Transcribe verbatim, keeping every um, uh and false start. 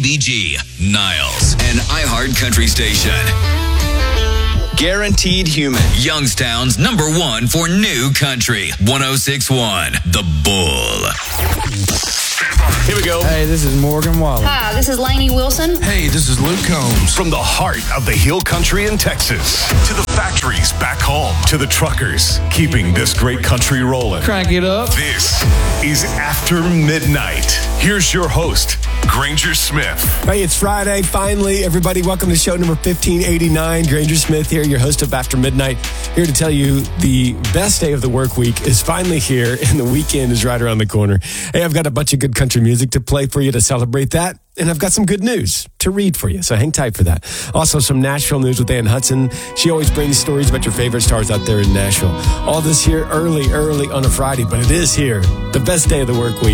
B G, Niles, and iHeart Country Station. Guaranteed Human. Youngstown's number one for new country. one oh six point one, The Bull. Here we go. Hey, this is Morgan Wallen. Hi, this is Lainey Wilson. Hey, this is Luke Combs. From the heart of the Hill Country in Texas to the factories back home to the truckers keeping this great country rolling. Crank it up. This is After Midnight. Here's your host, Granger Smith. Hey, it's Friday. Finally, everybody, welcome to show number fifteen eighty-nine. Granger Smith here, your host of After Midnight, here to tell you the best day of the work week is finally here and the weekend is right around the corner. Hey, I've got a bunch of good country music to play for you to celebrate that. And I've got some good news to read for you, so hang tight for that. Also, some Nashville news with Ann Hudson. She always brings stories about your favorite stars out there in Nashville. All this here early, early on a Friday, but it is here, the best day of the work week.